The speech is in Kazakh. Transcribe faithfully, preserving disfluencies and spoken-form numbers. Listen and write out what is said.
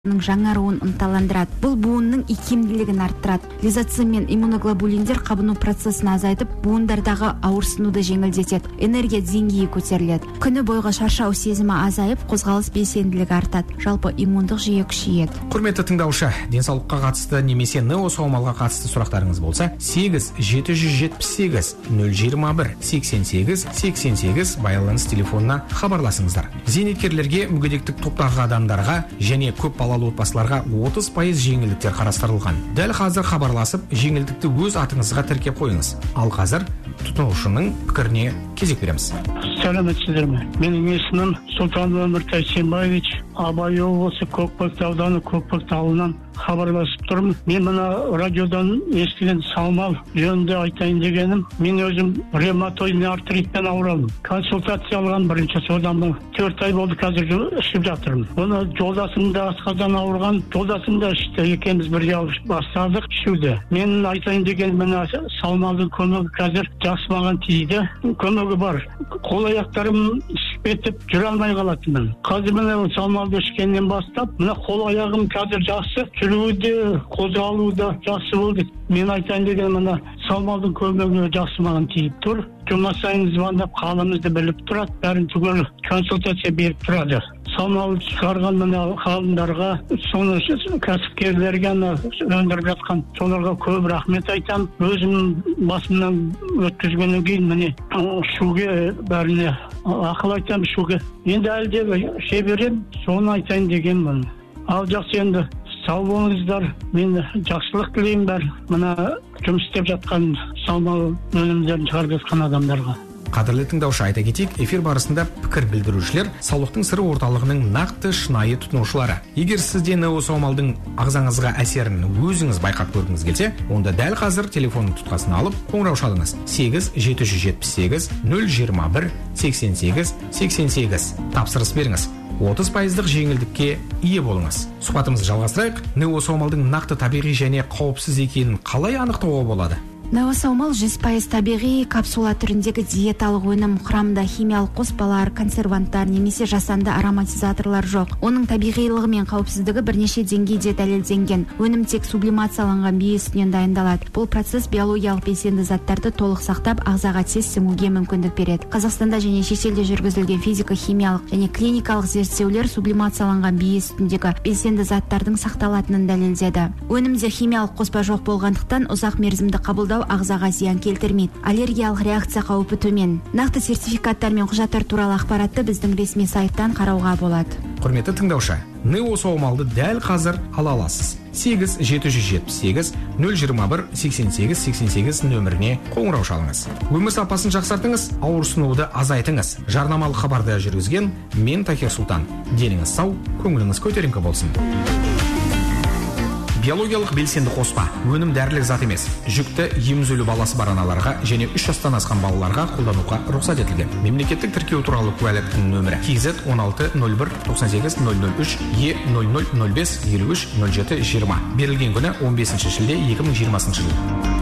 жаңаруын ынталандырады. Бұл буынның икемділігін арттырады. Лизоцим мен иммуноглобулиндер қабыну процесін азайтып, буындардағы ауырсынуды жеңілдетеді. Энергия деңгейі көтеріледі. Күні бойғы шаршау сезімі азайып, қозғалыс белсенділігі артады. Жалпы иммундық жүйе күшейеді. Құрметті тыңдаушы, денсаулыққа қатысты немесе неосаумалға қатысты сұрақтарыңыз болса, сегіз жеті жүз жетпіс сегіз нөл жиырма бір сексен сегіз сексен сегіз байланыс телефонына хабарласыңыздар. Зейнеткерлерге, мүгедектік топтағы адамдарға және көп балалы отбасыларға отыз пайыз жеңілдіктер қарастырылған. Дәл қазір хабарласып, жеңілдікті өз атыңызға тіркеп қойыңыз. Ал қазір тұтынушының пікіріне кезек береміз. Сәлеметсіздер ме? Менің есімім Сұлтан Өміртай Сембаевич, Абай облысы Көкпекті ауданы Көкпекті ауылынан хабарласып тұрмын. Мен мына радиодан естіген саумал жөнінде айтайын дегенім, мен өзім ревматоидный артритпен ауырамын. Консультация алған бірінші содан төрт ай болды, қазір ішіп жатырмын. Оны жолдасым да асқазан ауырған, жолдасым да ішті, екеуміз бірге алып бастадық ішуді. Мен айтайын деген мына саумалдың көмегі қазір жақсы маған тиді. Көмегі бар. Қол аяқтарым ішпетіп жүре алмай қалатынмын. Қазір мына саумалды ішкеннен бастап, мына қол аяғым қазір жақсы, жүруде, қозғалуда жақсы болды. Мен айтайын деген мына саумалдың көмегі жақсы маған тиіп тұр. Жұма сайын звондап қалымызды біліп тұрады, бәрін түгел консультация беріп тұрады. Саумал шығарған мына ғалымдарға, соны кәсіпкерлерге өндіріп жатқан соларға көп рахмет айтамын. Өзім басымнан өткізгеннен кейін міне ішуге бәріне ақыл айтамын, ішуге. Енді әлі де іше беремін, соны айтайын дегенмін. Ал жақсы, енді сау болыңыздар. Мен жақсылық тілеймін бәр мына жұмыс істеп жатқан саумал өнімдерін шығарып адамдарға. Қадірлі тыңдаушы, айта кетейік, эфир барысында пікір білдірушілер саулықтың сыры орталығының нақты шынайы тұтынушылары. Егер сізде неосаумалдың ағзаңызға әсерін өзіңіз байқап көргіңіз келсе, онда дәл қазір телефонның тұтқасын алып қоңырау шалыңыз. сегіз жеті жүз жетпіс сегіз нөл жиырма бір сексен сегіз сексен сегіз. Тапсырыс беріңіз. отыз пайыздық жеңілдікке ие болыңыз. Сұхбатымызды жалғастырайық. Неосаумалдың нақты табиғи және қауіпсіз екенін қалай анықтауға болады? Неосаумал жүз пайыз табиғи капсула түріндегі диеталық өнім, құрамында химиялық қоспалар, консерванттар немесе жасанды ароматизаторлар жоқ. Оның табиғилығы мен қауіпсіздігі бірнеше деңгейде дәлелденген. Өнім тек сублимацияланған бие сүтінен дайындалады. Бұл процесс биологиялық белсенді заттарды толық сақтап, ағзаға тез сіңуге мүмкіндік береді. Қазақстанда және шетелде жүргізілген физико-химиялық және клиникалық зерттеулер сублимацияланған бие сүтіндегі белсенді заттардың сақталатынын дәлелдеді. Өнімде химиялық қоспа жоқ болғандықтан ұзақ мерзімді қабылдау ағзаға зиян келтірмейді. Аллергиялық реакция қаупі төмен. Нақты сертификаттар мен құжаттар туралы ақпаратты біздің ресми сайттан қарауға болады. Құрметті тыңдаушы, неосаумалды дәл қазір ала аласыз. сегіз жеті жүз жетпіс сегіз нөл жиырма бір сексен сегіз сексен сегіз нөміріне қоңырау шалыңыз. Өмір сапасын жақсартыңыз, ауырсынуды азайтыңыз. Жарнамалық хабарды жүргізген мен Тахир Сұлтан. Деніңіз сау, көңіліңіз көтеріңкі болсын. Биологиялық белсенді қоспа өнім дәрілік зат емес. Жүкті емізулі баласы бар аналарға және үш жастан асқан балаларға қолдануға рұқсат етілген. Мемлекеттік тіркеу туралы куәліктің нөмірі кз он алты нөл бір тоқсан сегіз нөл нөл үш е нөл нөл нөл бес елу үш нөл жеті жиырма. Берілген күні он бесінші шілде екі мың жиырмасыншы жыл.